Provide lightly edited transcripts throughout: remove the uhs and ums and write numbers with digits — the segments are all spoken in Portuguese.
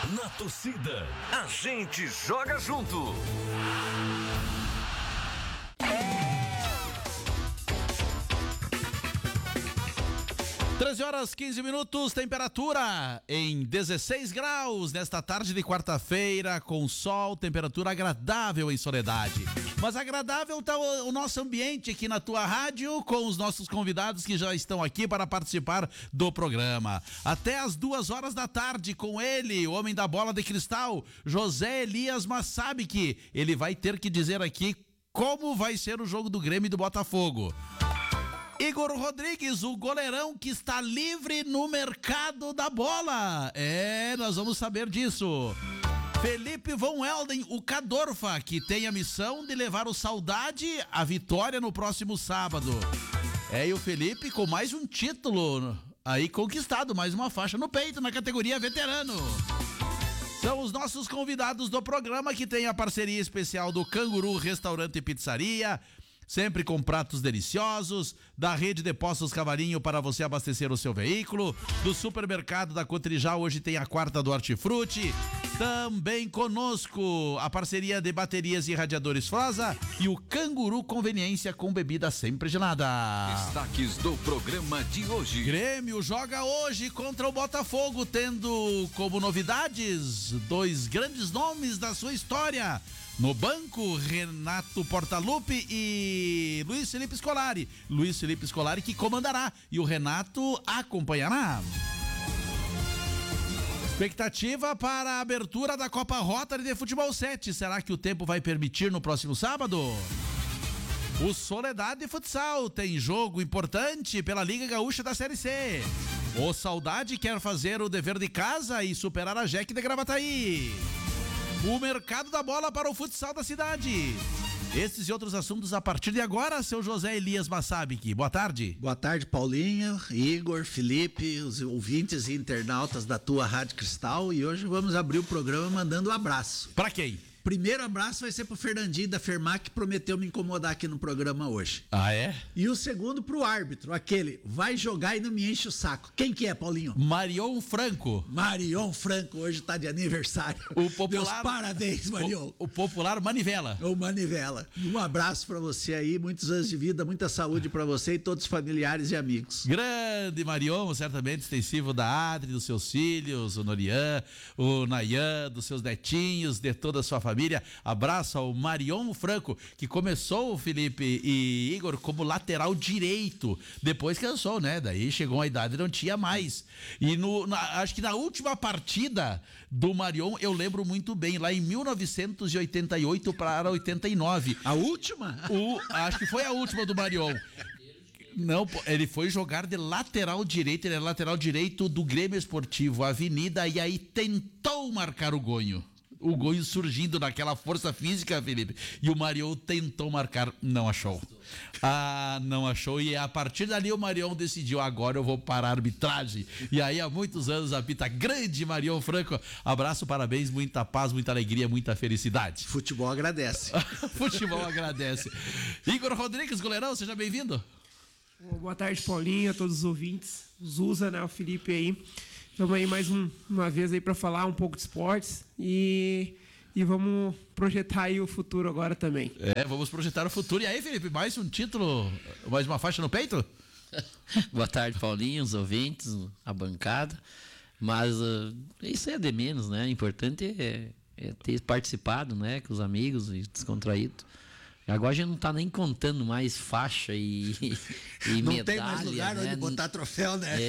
Na torcida, a gente joga junto. 13h15, temperatura em 16 graus nesta tarde de quarta-feira, com sol, temperatura agradável em Soledade. Mas agradável está o nosso ambiente aqui na tua rádio, com os nossos convidados que já estão aqui para participar do programa. Até às 2h da tarde com ele, o homem da bola de cristal, José Elias Massabik. Ele vai ter que dizer aqui como vai ser o jogo do Grêmio e do Botafogo. Igor Rodrigues, o goleirão que está livre no mercado da bola. Nós vamos saber disso. Felipe Von Elden, o Cadorfa, que tem a missão de levar o Saudade à vitória no próximo sábado. E o Felipe com mais um título aí conquistado, mais uma faixa no peito na categoria veterano. São os nossos convidados do programa, que tem a parceria especial do Canguru Restaurante e Pizzaria, sempre com pratos deliciosos, da Rede de Postos Cavalinho para você abastecer o seu veículo, do Supermercado da Cotrijal, hoje tem a quarta do Hortifruti. Também conosco a parceria de baterias e radiadores Frosa e o Canguru Conveniência com bebida sempre gelada. Destaques do programa de hoje. Grêmio joga hoje contra o Botafogo, tendo como novidades dois grandes nomes da sua história. No banco, Renato Portaluppi e Luiz Felipe Scolari. Luiz Felipe Scolari que comandará e o Renato acompanhará. Expectativa para a abertura da Copa Rotary de Futebol 7. Será que o tempo vai permitir no próximo sábado? O Soledade Futsal tem jogo importante pela Liga Gaúcha da Série C. O Saudade quer fazer o dever de casa e superar a Jack de Gravataí. O mercado da bola para o futsal da cidade. Esses e outros assuntos a partir de agora, seu José Elias Massabik. Boa tarde. Boa tarde, Paulinho, Igor, Felipe, os ouvintes e internautas da tua Rádio Cristal. E hoje vamos abrir o programa mandando um abraço. Pra quem? Primeiro abraço vai ser pro Fernandinho da Fermac, que prometeu me incomodar aqui no programa hoje. Ah, é? E o segundo pro árbitro, aquele, vai jogar e não me enche o saco. Quem que é, Paulinho? Marion Franco. Marion Franco, hoje tá de aniversário. O popular... Meus parabéns, Marion. O popular Manivela. O Manivela. Um abraço pra você aí, muitos anos de vida, muita saúde pra você e todos os familiares e amigos. Grande Marion, certamente extensivo da Adri, dos seus filhos, o Norian, o Nayan, dos seus netinhos, de toda a sua família. Abraço ao Marion Franco, que começou, Felipe e Igor, como lateral direito, depois cansou, né? Daí chegou a idade e não tinha mais. E acho que na última partida do Marion, eu lembro muito bem, lá em 1988 para 89. A última? Acho que foi a última do Marion. Não, ele foi jogar de lateral direito, ele é lateral direito do Grêmio Esportivo Avenida, e aí tentou marcar o Gonho. O Gonho surgindo naquela força física, Felipe. E o Marion tentou marcar, não achou. Não achou. E a partir dali o Marion decidiu, agora eu vou para a arbitragem. E aí há muitos anos apita grande Marion Franco. Abraço, parabéns, muita paz, muita alegria, muita felicidade. Futebol agradece. Futebol agradece. Igor Rodrigues, goleirão, seja bem-vindo. Boa tarde, Paulinho, a todos os ouvintes. Zusa, né, o Felipe aí. Estamos aí mais uma vez aí para falar um pouco de esportes e vamos projetar aí o futuro agora também. Vamos projetar o futuro. E aí, Felipe, mais um título, mais uma faixa no peito? Boa tarde, Paulinho, os ouvintes, a bancada. Mas isso é de menos, né? O importante é ter participado, né, com os amigos e descontraído. Agora a gente não tá nem contando mais faixa e não medalha. Não tem mais lugar, né, onde botar troféu, né?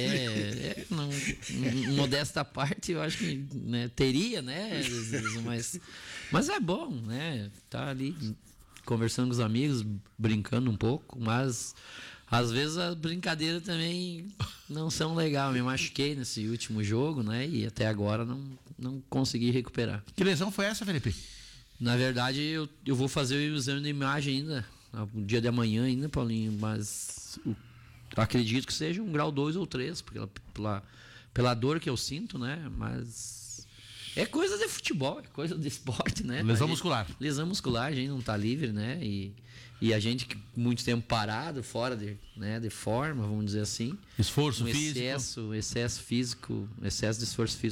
Modesta parte, eu acho que, né, teria, né? Mas é bom, né? Tá ali conversando com os amigos, brincando um pouco, mas às vezes as brincadeiras também não são legais. Me machuquei nesse último jogo, né? E até agora não consegui recuperar. Que lesão foi essa, Felipe? Na verdade, eu vou fazer o exame de imagem ainda, no dia de amanhã ainda, Paulinho, mas acredito que seja um grau 2 ou 3, pela dor que eu sinto, né? Mas é coisa de futebol, é coisa de esporte, né? Lesão muscular. Lesão muscular, a gente não tá livre, né? E a gente que muito tempo parado, fora de forma, vamos dizer assim. Esforço físico. Excesso físico, excesso de esforço físico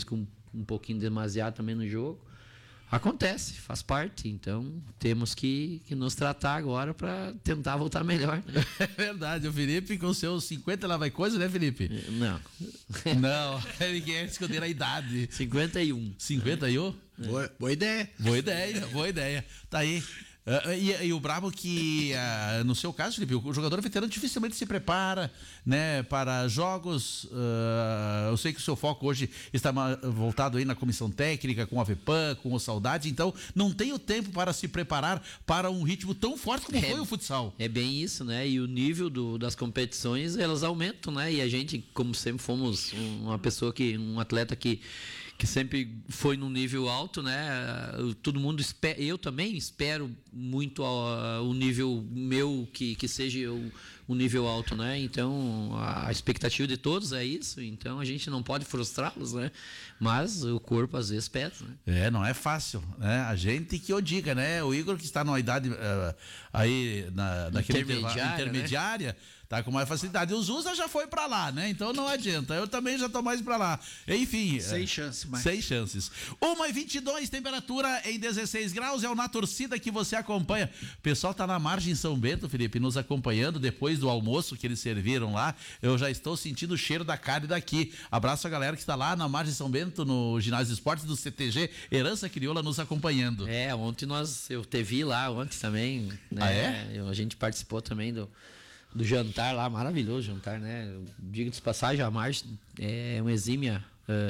um pouquinho demasiado também no jogo. Acontece, faz parte. Então, temos que nos tratar agora para tentar voltar melhor. Né? É verdade. O Felipe, com seus 50, lá vai coisa, né, Felipe? Não. Não, ele quer esconder a idade. 51. 51? Boa ideia. Boa ideia. Tá aí. E o brabo que, no seu caso, Felipe, o jogador veterano dificilmente se prepara, né, para jogos. Eu sei que o seu foco hoje está voltado aí na comissão técnica, com a VEPAM, com o Saudade, então não tem o tempo para se preparar para um ritmo tão forte como foi o futsal. É bem isso, né? E o nível das competições, elas aumentam, né? E a gente, como sempre fomos um atleta que sempre foi num nível alto, né? Todo mundo espera, eu também espero muito o nível meu que seja um nível alto, né? Então a expectativa de todos é isso, então a gente não pode frustrá-los, né? Mas o corpo às vezes pesa, né? Não é fácil, né? A gente que o diga, né? O Igor que está numa idade aí naquele intermediária, tá com mais facilidade. O Zusa já foi pra lá, né? Então não adianta. Eu também já tô mais pra lá. Enfim. Sem chance mais. Sem chances. 1h22, temperatura em 16 graus. É o Na Torcida que você acompanha. O pessoal tá na margem São Bento, Felipe, nos acompanhando depois do almoço que eles serviram lá. Eu já estou sentindo o cheiro da carne daqui. Abraço a galera que está lá na margem São Bento, no ginásio de esportes do CTG Herança Crioula, nos acompanhando. Ontem eu te vi lá ontem também, né? A gente participou também do jantar lá, maravilhoso jantar, né? Digo de passagem, a Marge é uma exímia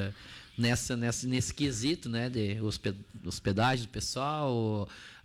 nesse quesito, né? De hospedagem do pessoal,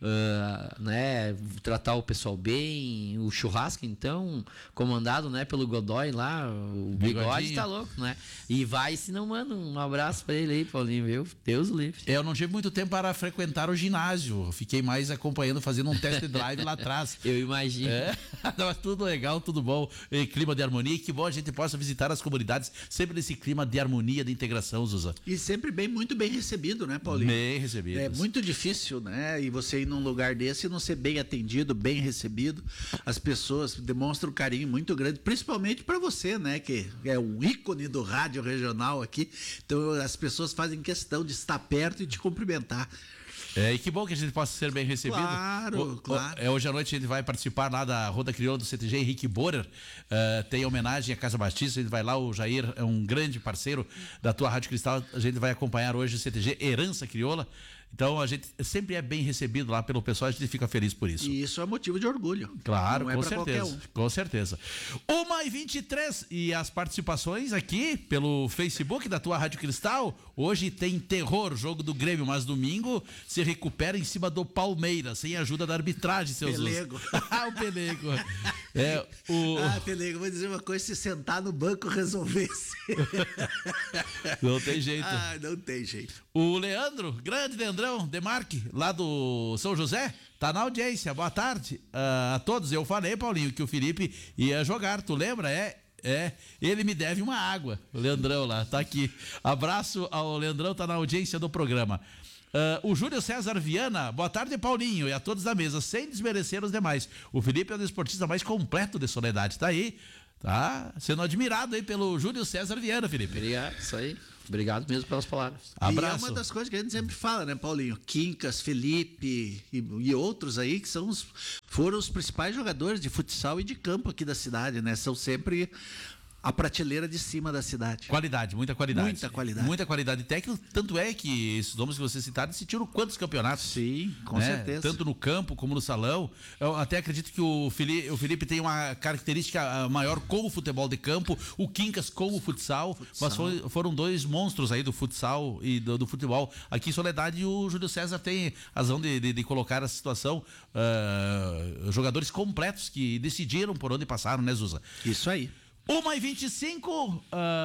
né? Tratar o pessoal bem, o churrasco, então, comandado, né? Pelo Godoy lá, o Bigode tá louco, né? E vai, se não, manda um abraço pra ele aí, Paulinho, viu? Deus livre. Eu não tive muito tempo para frequentar o ginásio, fiquei mais acompanhando, fazendo um test drive lá atrás. Eu imagino. Mas tudo legal, tudo bom, e clima de harmonia, que bom a gente possa visitar as comunidades, sempre nesse clima de harmonia, de integração, Zusa. E sempre muito bem recebido, né, Paulinho? Bem recebido. É muito difícil, né? E você ir num lugar desse e não ser bem atendido, bem recebido. As pessoas demonstram um carinho muito grande, principalmente para você, né? Que é um ícone do rádio regional aqui. Então as pessoas fazem questão de estar perto e te cumprimentar. E que bom que a gente possa ser bem recebido. Claro. Hoje à noite a gente vai participar lá da Roda Crioula do CTG Henrique Borer. Tem homenagem à Casa Batista. A gente vai lá, o Jair é um grande parceiro da tua Rádio Cristal. A gente vai acompanhar hoje o CTG Herança Crioula. Então a gente sempre é bem recebido lá pelo pessoal, a gente fica feliz por isso. E isso é motivo de orgulho. Claro, não com é pra certeza. qualquer um. Com certeza. 1h23 e as participações aqui pelo Facebook da tua Rádio Cristal. Hoje tem terror, jogo do Grêmio, mas domingo se recupera em cima do Palmeiras, sem ajuda da arbitragem, seus Pelego. O Pelego. Pelego, vou dizer uma coisa, se sentar no banco resolvesse. Não tem jeito. Não tem jeito. O Leandro, grande Leandrão Demarque, lá do São José, tá na audiência. Boa tarde a todos. Eu falei, Paulinho, que o Felipe ia jogar, tu lembra? Ele me deve uma água. O Leandrão lá, tá aqui. Abraço ao Leandrão, tá na audiência do programa. O Júlio César Viana, boa tarde, Paulinho, e a todos da mesa, sem desmerecer os demais. O Felipe é o desportista mais completo de Soledade, tá aí. Tá sendo admirado aí pelo Júlio César Viana, Felipe. Obrigado, isso aí. Obrigado mesmo pelas palavras. Abraço. E é uma das coisas que a gente sempre fala, né, Paulinho? Quincas, Felipe e outros aí que foram os principais jogadores de futsal e de campo aqui da cidade, né? São sempre a prateleira de cima da cidade. Qualidade, muita qualidade. Muita qualidade. Muita qualidade técnica, tanto é que esses nomes que você citaram decidiram quantos campeonatos. Sim, com certeza. Tanto no campo como no salão. Eu até acredito que o Felipe tem uma característica maior com o futebol de campo, o Quincas com o futsal. Mas foram dois monstros aí do futsal e do futebol. Aqui em Soledade, o Júlio César tem razão de colocar a situação. Jogadores completos que decidiram por onde passaram, né, Zusa? Isso aí. 1h25,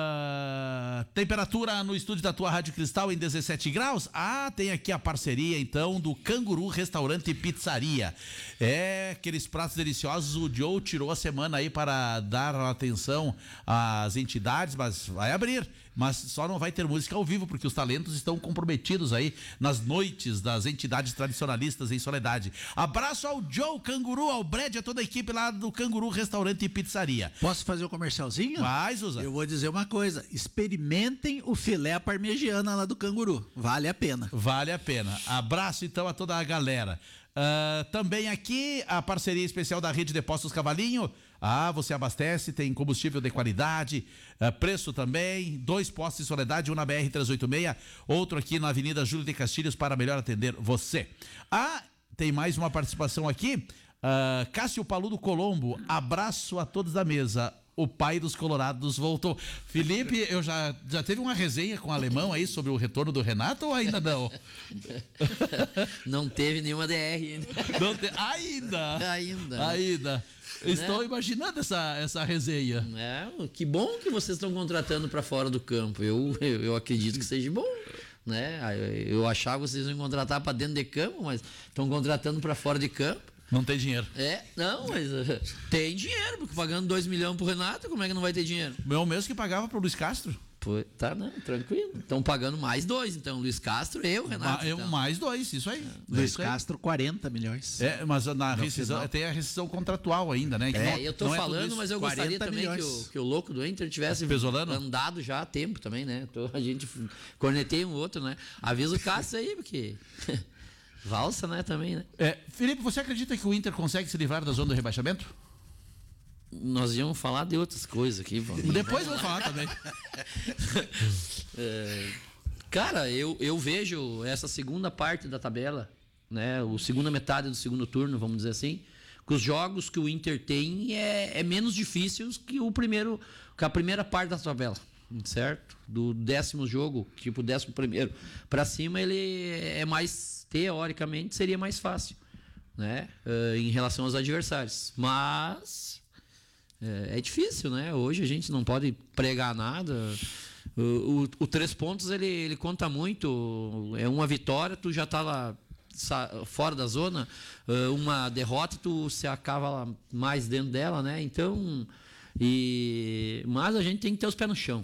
temperatura no estúdio da tua Rádio Cristal em 17 graus. Tem aqui a parceria então do Canguru Restaurante e Pizzaria. Aqueles pratos deliciosos. O Joe tirou a semana aí para dar atenção às entidades, mas vai abrir mas só não vai ter música ao vivo, porque os talentos estão comprometidos aí nas noites das entidades tradicionalistas em Soledade. Abraço ao Joe Canguru, ao Brad, a toda a equipe lá do Canguru Restaurante e Pizzaria. Posso fazer um comercialzinho? Vai, Zuza. Eu vou dizer uma coisa, experimentem o filé à parmegiana lá do Canguru, vale a pena. Vale a pena. Abraço então a toda a galera. Também aqui a parceria especial da Rede de Postos Cavalinho. Você abastece, tem combustível de qualidade, preço também, 2 postos em Soledade, um na BR-386, outro aqui na Avenida Júlio de Castilhos para melhor atender você. Tem mais uma participação aqui, Cássio Paludo Colombo, abraço a todos da mesa. O pai dos colorados voltou. Felipe, eu já teve uma resenha com o alemão aí sobre o retorno do Renato ou ainda não? Não teve nenhuma DR ainda. Não ainda. Estou Né? imaginando essa resenha. Que bom que vocês estão contratando para fora do campo. Eu acredito que seja bom. Né? Eu achava que vocês iam contratar para dentro de campo, mas estão contratando para fora de campo. Não tem dinheiro. Mas tem dinheiro, porque pagando 2 milhões pro Renato, como é que não vai ter dinheiro? Meu mesmo que pagava pro Luiz Castro. Pô, não, tranquilo. Estão pagando mais 2, então, Luiz Castro e o Renato. Então. Mais 2, isso aí. Luiz Castro, 40 milhões. Mas na rescisão, tem a rescisão contratual ainda, né? Eu tô falando, mas eu gostaria também que o louco do Inter tivesse Pesolano? andado já há tempo também, né? A gente cornetei um outro, né? Avisa o Castro aí, porque... Valsa, né, também, né? Felipe, você acredita que o Inter consegue se livrar da zona do rebaixamento? Nós íamos falar de outras coisas aqui. Depois vamos falar também. Cara, eu vejo essa segunda parte da tabela, né? A segunda metade do segundo turno, vamos dizer assim, que os jogos que o Inter tem é menos difíceis que a primeira parte da tabela. Certo? Do 10º jogo, tipo 11º para cima, ele é mais, teoricamente, seria mais fácil, né? Em relação aos adversários. Mas é difícil, né? Hoje a gente não pode pregar nada. O 3 pontos ele conta muito. É uma vitória, tu já tá lá fora da zona. Uma derrota, tu se acaba lá mais dentro dela, né? Então... Mas a gente tem que ter os pés no chão.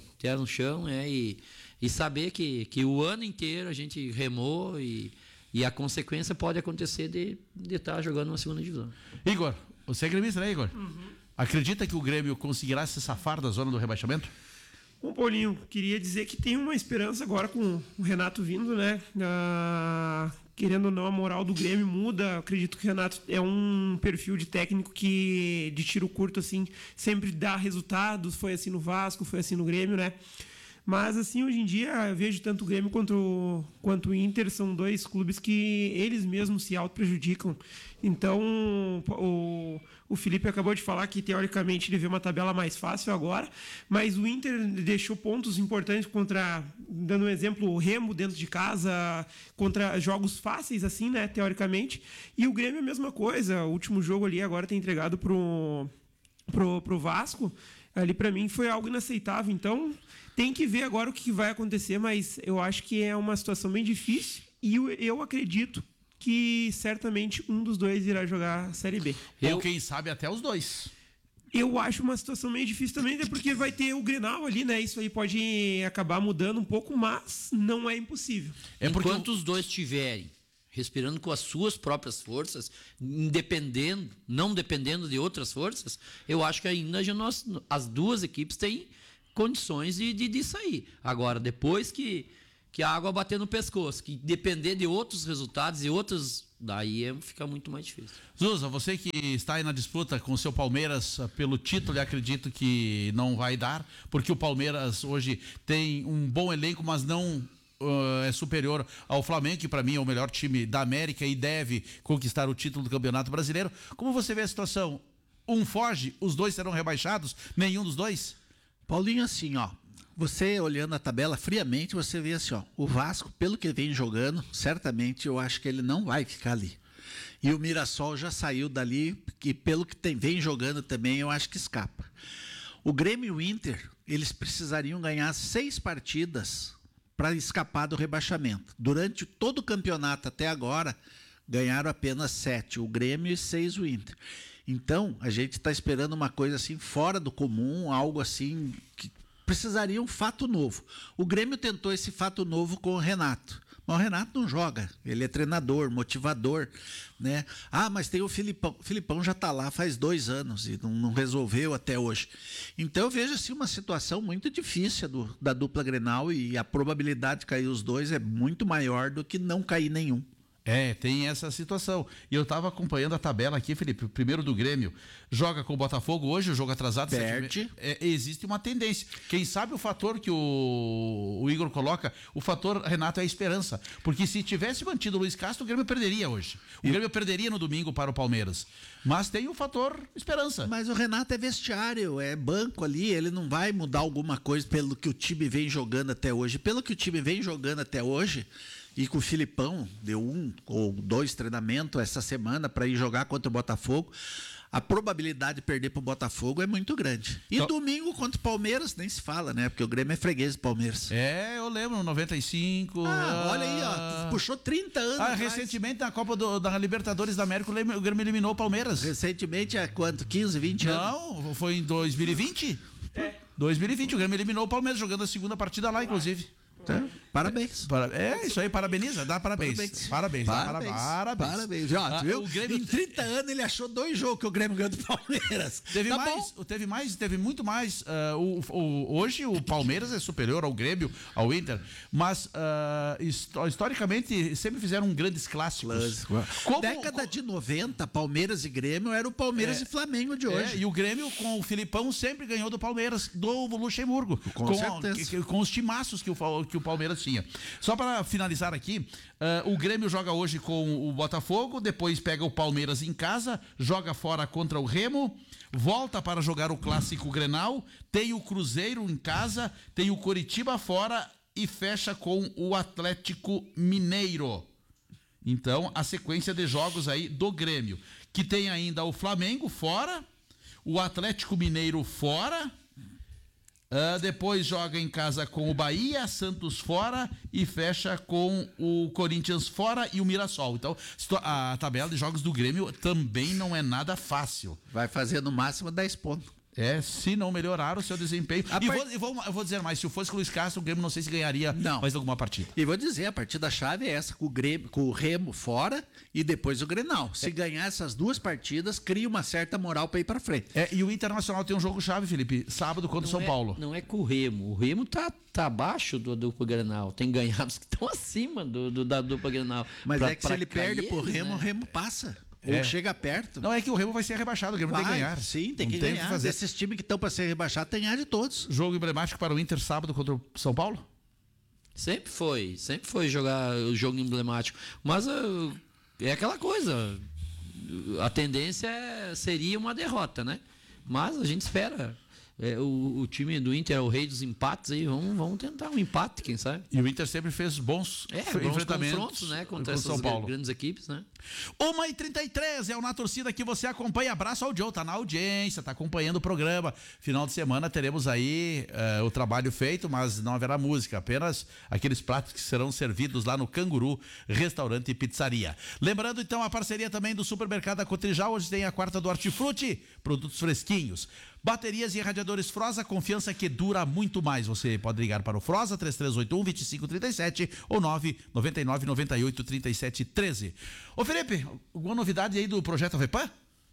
E saber que o ano inteiro a gente remou e a consequência pode acontecer de estar jogando na segunda divisão. Igor, você é gremista, né, Igor? Acredita que o Grêmio conseguirá se safar da zona do rebaixamento? Bom, Paulinho, queria dizer que tem uma esperança agora com o Renato vindo, né? Querendo ou não, a moral do Grêmio muda. Acredito que o Renato é um perfil de técnico que, de tiro curto, assim, sempre dá resultados. Foi assim no Vasco, foi assim no Grêmio, né? Mas, assim, hoje em dia, eu vejo tanto o Grêmio quanto o Inter, são 2 clubes que eles mesmos se auto-prejudicam. Então, o Felipe acabou de falar que, teoricamente, ele vê uma tabela mais fácil agora, mas o Inter deixou pontos importantes dando um exemplo, o Remo dentro de casa, contra jogos fáceis, assim, né, teoricamente. E o Grêmio é a mesma coisa. O último jogo ali agora tem entregado pro Vasco. Ali, para mim, foi algo inaceitável. Então... tem que ver agora o que vai acontecer, mas eu acho que é uma situação bem difícil e eu acredito que certamente um dos dois irá jogar a Série B. Ou quem sabe até os dois. Eu acho uma situação meio difícil também, até porque vai ter o Grenal ali, né? Isso aí pode acabar mudando um pouco, mas não é impossível. Enquanto os dois estiverem respirando com as suas próprias forças, não dependendo de outras forças, eu acho que ainda as duas equipes têm condições de sair. Agora, depois que a água bater no pescoço, que depender de outros resultados e outros, daí fica muito mais difícil. Zuza, você que está aí na disputa com o seu Palmeiras pelo título, eu acredito que não vai dar, porque o Palmeiras hoje tem um bom elenco, mas não é superior ao Flamengo, que para mim é o melhor time da América e deve conquistar o título do Campeonato Brasileiro. Como você vê a situação? Um foge, os dois serão rebaixados? Nenhum dos dois? Paulinho, assim, ó, você olhando a tabela friamente, você vê assim, ó, o Vasco, pelo que vem jogando, certamente eu acho que ele não vai ficar ali. E o Mirassol já saiu dali, e pelo que vem jogando também, eu acho que escapa. O Grêmio e o Inter, eles precisariam ganhar 6 partidas para escapar do rebaixamento. Durante todo o campeonato até agora, ganharam apenas 7, o Grêmio, e 6 o Inter. Então, a gente está esperando uma coisa assim fora do comum, algo assim precisaria um fato novo. O Grêmio tentou esse fato novo com o Renato. Mas o Renato não joga, ele é treinador, motivador, né? Ah, mas tem o Filipão. O Filipão já está lá faz 2 anos e não resolveu até hoje. Então eu vejo assim uma situação muito difícil da dupla Grenal e a probabilidade de cair os dois é muito maior do que não cair nenhum. Tem essa situação. E eu estava acompanhando a tabela aqui, Felipe. O primeiro do Grêmio joga com o Botafogo hoje, o jogo atrasado. Perde. Existe uma tendência. Quem sabe o fator que o Igor coloca, o fator, Renato, é a esperança. Porque se tivesse mantido o Luiz Castro, o Grêmio perderia hoje. O Grêmio perderia no domingo para o Palmeiras. Mas tem o fator esperança. Mas o Renato é vestiário, é banco ali, ele não vai mudar alguma coisa pelo que o time vem jogando até hoje. Pelo que o time vem jogando até hoje, e com o Filipão, deu 1 ou 2 treinamentos essa semana para ir jogar contra o Botafogo, a probabilidade de perder para o Botafogo é muito grande. E domingo contra o Palmeiras, nem se fala, né? Porque o Grêmio é freguês do Palmeiras. Eu lembro, 95. Olha aí, ó, puxou 30 anos. Recentemente, na Copa da Libertadores da América, o Grêmio eliminou o Palmeiras. Recentemente, há quanto? 15, 20 anos? Não, foi em 2020. 2020, o Grêmio eliminou o Palmeiras, jogando a segunda partida lá, inclusive. Parabéns. Isso aí, parabeniza, dá parabéns. Parabéns. Já, viu? O Grêmio em 30 anos ele achou 2 jogos que o Grêmio ganhou do Palmeiras. Teve muito mais. Hoje o Palmeiras é superior ao Grêmio, ao Inter, mas historicamente sempre fizeram grandes clássicos. Década de 90, Palmeiras e Grêmio era o Palmeiras e Flamengo de hoje. E o Grêmio com o Filipão sempre ganhou do Palmeiras, do Luxemburgo. Com certeza. Com os timaços que o Palmeiras tinha. Só para finalizar aqui, o Grêmio joga hoje com o Botafogo, depois pega o Palmeiras em casa, joga fora contra o Remo, volta para jogar o clássico Grenal, tem o Cruzeiro em casa, tem o Coritiba fora e fecha com o Atlético Mineiro. Então, a sequência de jogos aí do Grêmio, que tem ainda o Flamengo fora, o Atlético Mineiro fora, depois joga em casa com o Bahia, Santos fora e fecha com o Corinthians fora e o Mirassol. Então, a tabela de jogos do Grêmio também não é nada fácil. Vai fazer no máximo 10 pontos. Se não melhorar o seu desempenho. Eu vou dizer mais, se fosse com o Luiz Castro, o Grêmio não sei se ganharia mais alguma partida. E vou dizer, a partida-chave é essa, com o Remo fora e depois o Grenal. Se ganhar essas 2 partidas, cria uma certa moral para ir para frente. E o Internacional tem um jogo-chave, Felipe, sábado contra o São Paulo. Não é com o Remo. O Remo tá abaixo da dupla Grenal. Tem ganhados que estão acima da dupla Grenal. Mas se ele perde pro Remo, né? O Remo passa. Ou chega perto. Não, é que o Remo vai ser rebaixado, o Grêmio tem que ganhar. Sim, tem que ganhar. Fazer. Esses times que estão para ser rebaixados, tem que ganhar de todos. Jogo emblemático para o Inter sábado contra o São Paulo? Sempre foi jogar o jogo emblemático. Mas é aquela coisa, a tendência seria uma derrota, né? Mas a gente espera. O time do Inter é o rei dos empates aí, vamos tentar um empate, quem sabe? E o Inter sempre fez bons enfrentamentos confrontos, né, contra essas grandes equipes, né? 1h33 é o Na Torcida que você acompanha. Abraço ao Joe, tá na audiência, tá acompanhando o programa. Final de semana teremos aí o trabalho feito, mas não haverá música, apenas aqueles pratos que serão servidos lá no Canguru Restaurante e Pizzaria. Lembrando então a parceria também do Supermercado da Cotrijal, hoje tem a quarta do Hortifruti, produtos fresquinhos. Baterias e radiadores Frosa, confiança que dura muito mais. Você pode ligar para o Frosa 3381-2537 ou 999-98-3713. Ô Felipe, alguma novidade aí do projeto AVEPAN?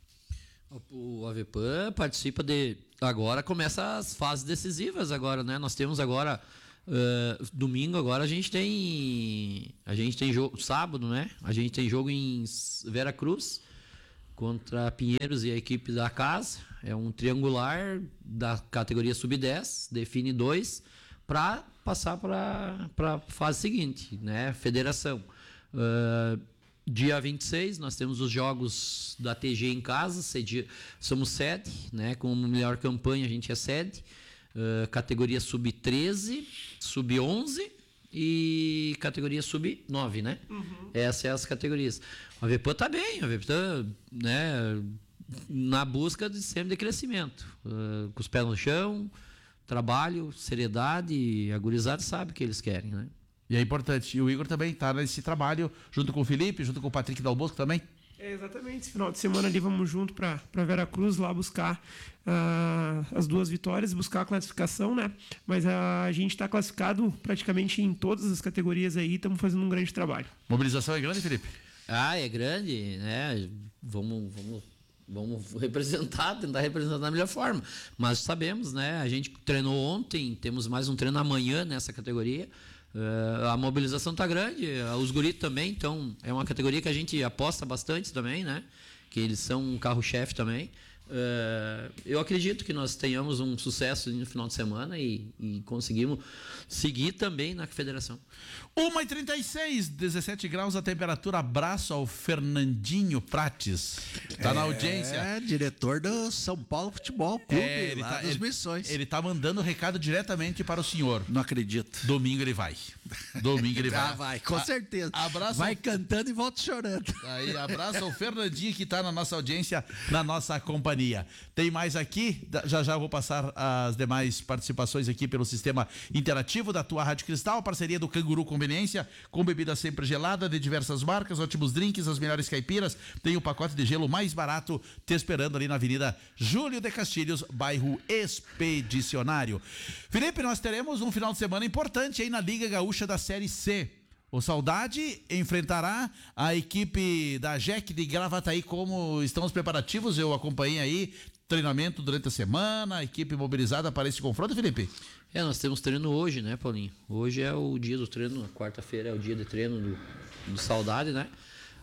O AVEPAN participa agora começa as fases decisivas agora, né? Nós temos agora domingo agora a gente tem jogo sábado, né? A gente tem jogo em Vera Cruz contra Pinheiros e a equipe da casa. É um triangular da categoria sub-10, define 2 para passar para a fase seguinte, né? Federação. Dia 26 nós temos os jogos da TG em casa, somos sede, né? Com melhor campanha a gente é sede. Categoria sub-13, sub-11 e categoria sub-9, né? Essas são as categorias. O AVEPAN tá bem, o AVEPAN, né? Na busca sempre de crescimento, com os pés no chão, trabalho, seriedade, a gurizada sabe o que eles querem, né? E é importante, e o Igor também está nesse trabalho, junto com o Felipe, junto com o Patrick Dalbosco também. Exatamente, esse final de semana ali vamos junto para Veracruz lá buscar as 2 vitórias, buscar a classificação, né? Mas a gente está classificado praticamente em todas as categorias aí, estamos fazendo um grande trabalho. Mobilização é grande, Felipe? É grande, né? Vamos tentar representar da melhor forma. Mas sabemos, né? A gente treinou ontem, temos mais um treino amanhã nessa categoria. A mobilização tá grande, os guris também, então é uma categoria que a gente aposta bastante também, né? Que eles são um carro-chefe também. Eu acredito que nós tenhamos um sucesso no final de semana e conseguimos seguir também na federação. 1h36, 17 graus a temperatura. Abraço ao Fernandinho Prates. Tá na audiência. É, diretor do São Paulo Futebol Clube, lá das Missões. Ele tá mandando recado diretamente para o senhor. Não acredito. Domingo ele vai. Vai, com certeza. Abraço. Vai cantando e volta chorando. Aí, abraço ao Fernandinho que tá na nossa audiência, na nossa companhia. Tem mais aqui, já eu vou passar as demais participações aqui pelo sistema interativo da tua Rádio Cristal, parceria do Canguru Conveniência, com bebida sempre gelada de diversas marcas, ótimos drinks, as melhores caipiras, tem o pacote de gelo mais barato te esperando ali na Avenida Júlio de Castilhos, bairro Expedicionário. Felipe, nós teremos um final de semana importante aí na Liga Gaúcha da Série C. O Saudade enfrentará a equipe da JEC de Gravataí. Como estão os preparativos? Eu acompanhei aí treinamento durante a semana, a equipe mobilizada para esse confronto, Felipe? Nós temos treino hoje, né, Paulinho? Hoje é o dia do treino, quarta-feira é o dia de treino do Saudade, né?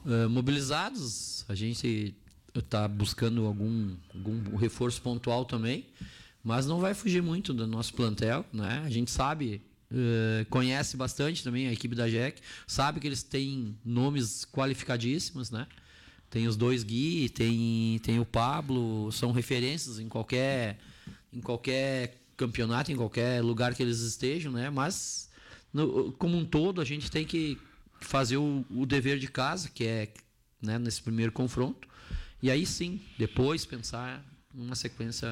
Mobilizados, a gente está buscando algum reforço pontual também, mas não vai fugir muito do nosso plantel, né? A gente sabe... conhece bastante também a equipe da JEC, sabe que eles têm nomes qualificadíssimos, né? Tem os 2 Gui, tem o Pablo, são referências em qualquer campeonato, em qualquer lugar que eles estejam, né? Mas como um todo a gente tem que fazer o dever de casa, que é, né, nesse primeiro confronto, e aí sim, depois pensar numa sequência,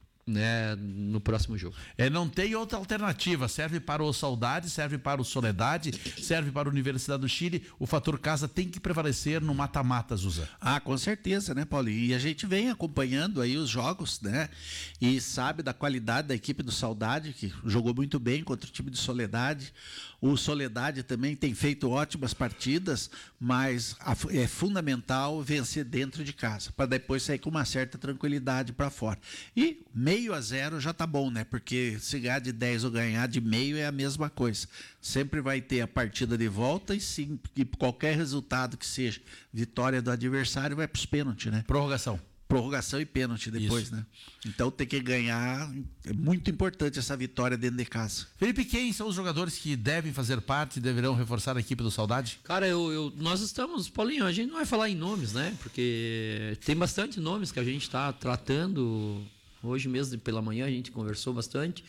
né, no próximo jogo. Não tem outra alternativa. Serve para o Saudade, serve para o Soledade, serve para a Universidade do Chile. O fator casa tem que prevalecer no mata-mata, Zuza. Com certeza, né, Paulinho? E a gente vem acompanhando aí os jogos, né? E sabe da qualidade da equipe do Saudade, que jogou muito bem contra o time do Soledade. O Soledade também tem feito ótimas partidas, mas é fundamental vencer dentro de casa, para depois sair com uma certa tranquilidade para fora. E 0-0 já tá bom, né? Porque se ganhar de 10 ou ganhar de meio é a mesma coisa. Sempre vai ter a partida de volta e sim, e qualquer resultado que seja vitória do adversário vai para os pênaltis, né? Prorrogação e pênalti depois, isso, né? Então tem que ganhar. É muito importante essa vitória dentro de casa. Felipe, quem são os jogadores que devem fazer parte e deverão reforçar a equipe do Saudade? Cara, nós estamos, Paulinho, a gente não vai falar em nomes, né? Porque tem bastante nomes que a gente está tratando. Hoje mesmo pela manhã a gente conversou bastante.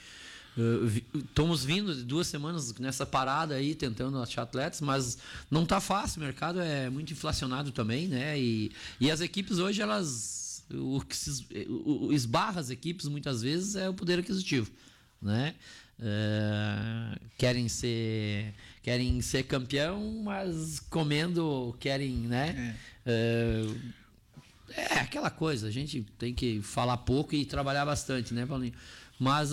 Estamos vindo de 2 semanas nessa parada aí, tentando achar atletas, mas não tá fácil, o mercado é muito inflacionado também, né? E as equipes hoje, o que esbarra as equipes muitas vezes é o poder aquisitivo, né? Querem ser campeão, mas querem, né? É aquela coisa, a gente tem que falar pouco e trabalhar bastante, né, Paulinho? Mas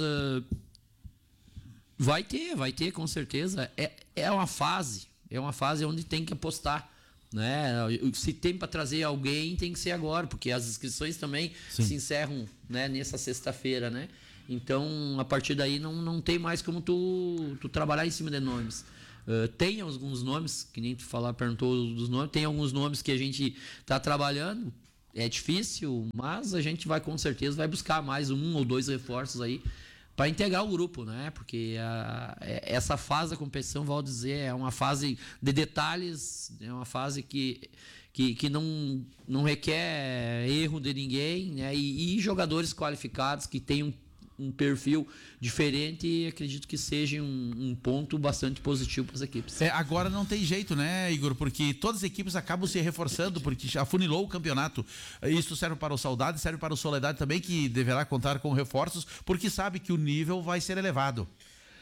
vai ter com certeza. É uma fase onde tem que apostar, né? Se tem para trazer alguém, tem que ser agora, porque as inscrições também se encerram, né, nessa sexta-feira, né? Então, a partir daí não tem mais como tu trabalhar em cima de nomes. Tem alguns nomes, que nem tu perguntou dos nomes, tem alguns nomes que a gente está trabalhando. É difícil, mas a gente com certeza vai buscar mais 1 ou 2 reforços aí para integrar o grupo, né? Porque essa fase da competição, vou dizer, é uma fase de detalhes, é uma fase que não requer erro de ninguém, né? E jogadores qualificados que tenham um perfil diferente, e acredito que seja um ponto bastante positivo para as equipes. Agora não tem jeito, né, Igor? Porque todas as equipes acabam se reforçando, porque já afunilou o campeonato. Isso serve para o Saudade, serve para o Soledade também, que deverá contar com reforços, porque sabe que o nível vai ser elevado.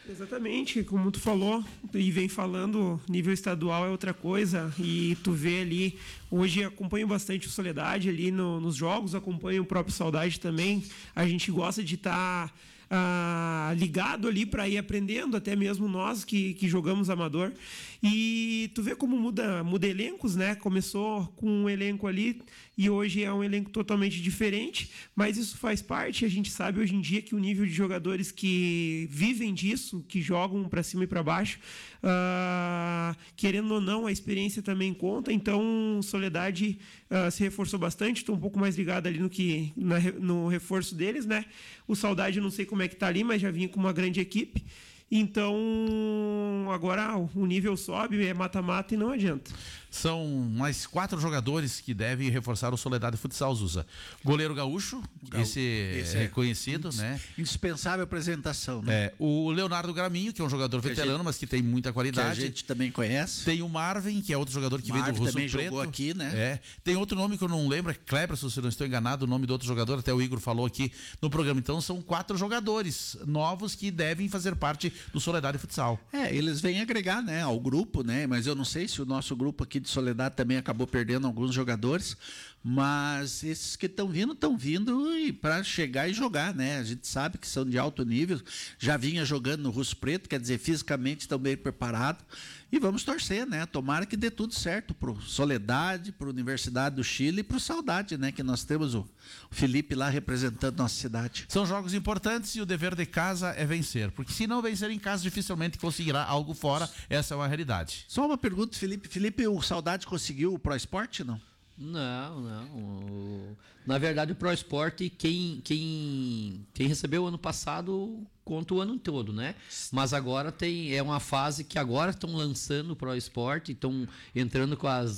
Exatamente, como tu falou e vem falando, nível estadual é outra coisa, e tu vê ali, hoje acompanho bastante o Soledade ali nos jogos, acompanho o próprio Saudade também, a gente gosta de estar ligado ali para ir aprendendo, até mesmo nós que jogamos amador, e tu vê como muda elencos, né? Começou com um elenco ali e hoje é um elenco totalmente diferente, mas isso faz parte. A gente sabe hoje em dia que o nível de jogadores que vivem disso, que jogam para cima e para baixo, querendo ou não, a experiência também conta. Então, Soledade se reforçou bastante. Estou um pouco mais ligado ali no reforço deles, né? O Saudade, eu não sei como é que tá ali, mas já vinha com uma grande equipe. Então, agora o nível sobe, é mata-mata e não adianta. São mais 4 jogadores que devem reforçar o Soledade Futsal, Zusa. Goleiro gaúcho, esse é conhecido, né? Indispensável apresentação, né? O Leonardo Graminho, que é um jogador veterano, mas que tem muita qualidade. Que a gente também conhece. Tem o Marvin, que é outro jogador que vem do Russo também Preto. Jogou aqui, né? Tem outro nome que eu não lembro, é Kleber, se eu não estou enganado, o nome do outro jogador, até o Igor falou aqui no programa. Então são 4 jogadores novos que devem fazer parte do Soledade Futsal. Eles vêm agregar, né, ao grupo, né? Mas eu não sei se o nosso grupo aqui de Soledade também acabou perdendo alguns jogadores, mas esses que estão vindo e para chegar e jogar, né? A gente sabe que são de alto nível, já vinha jogando no Russo Preto, quer dizer, fisicamente estão bem preparados, e vamos torcer, né? Tomara que dê tudo certo pro Soledade, pro Universidade do Chile e pro Saudade, né? Que nós temos o Felipe lá representando nossa cidade. São jogos importantes e o dever de casa é vencer, porque se não vencer em casa, dificilmente conseguirá algo fora. Essa é uma realidade. Só uma pergunta, Felipe. Felipe, o Saudade conseguiu o Pro Sport, não? Não. Na verdade, o Pro Sport, quem recebeu ano passado conta o ano todo, né? Mas agora é uma fase que agora estão lançando o Pro Sport, estão entrando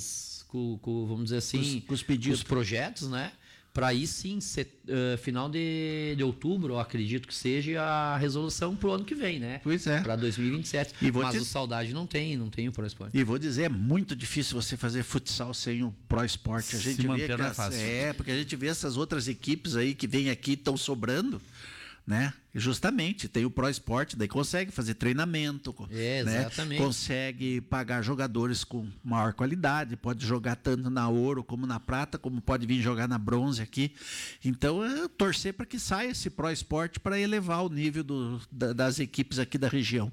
vamos dizer assim, com os pedidos, os projetos, né? Para aí sim, final de outubro, eu acredito que seja a resolução pro ano que vem, né? Pois é. Para 2027. Mas o Saudade não tem o Pro Sport. E vou dizer, é muito difícil você fazer futsal sem o Pro Sport. A gente vê não é fácil. porque a gente vê essas outras equipes aí que vêm aqui e estão sobrando, né? E justamente, tem o Pro Sport, daí consegue fazer treinamento, né? Exatamente. Consegue pagar jogadores com maior qualidade, pode jogar tanto na ouro como na prata, como pode vir jogar na bronze aqui. Então, torcer para que saia esse Pro Sport para elevar o nível das equipes aqui da região.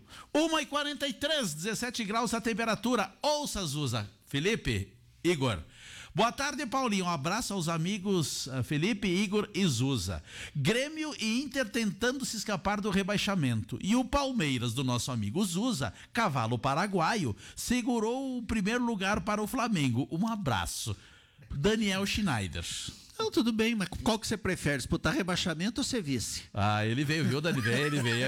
1h43, 17 graus a temperatura. Ouça, Zusa. Felipe, Igor. Boa tarde, Paulinho. Um abraço aos amigos Felipe, Igor e Zusa. Grêmio e Inter tentando se escapar do rebaixamento. E o Palmeiras, do nosso amigo Zusa, cavalo paraguaio, segurou o primeiro lugar para o Flamengo. Um abraço. Daniel Schneider. Não, tudo bem, mas qual que você prefere? Disputar rebaixamento ou ser vice? Ele veio, viu, Dani? Ele veio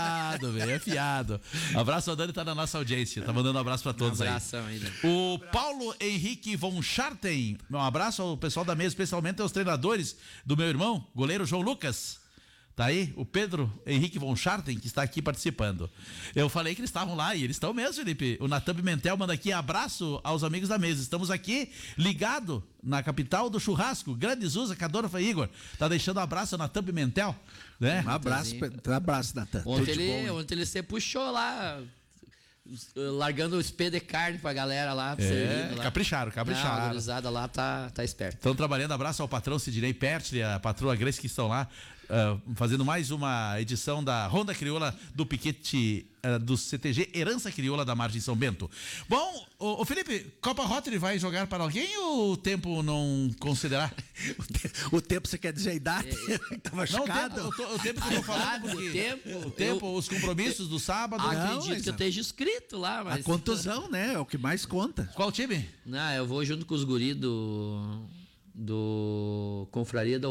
afiado. Abraço, a Dani tá na nossa audiência, tá mandando um abraço pra todos aí. O Paulo Henrique von Scharten, um abraço ao pessoal da mesa, especialmente aos treinadores do meu irmão, goleiro João Lucas. Tá aí o Pedro Henrique von Scharten, que está aqui participando. Eu falei que eles estavam lá e eles estão mesmo, Felipe. O Natan Pimentel manda aqui abraço aos amigos da mesa. Estamos aqui ligado na capital do churrasco. Grande Zusa, Cadorfa e Igor. Tá deixando um abraço ao Natan Pimentel, né? Um abraço, Natan. Ontem ele se puxou lá, largando o espelho de carne pra galera lá. Lá. Capricharam. A gurizada lá tá esperto. Estão trabalhando. Abraço ao patrão Sidney Pertli, a patroa Grace, que estão lá fazendo mais uma edição da Ronda Crioula do Piquete do CTG Herança Crioula da Margem São Bento. Bom, o Felipe, Copa Rotary vai jogar para alguém ou o tempo não considerar? O tempo, você quer dizer a idade? Tá machucado? Não, o tempo que eu tô falando, o tempo, os compromissos do sábado. Acredito que eu esteja inscrito lá, mas... A contusão, né? É o que mais conta. Qual time? Eu vou junto com os guris do Confraria da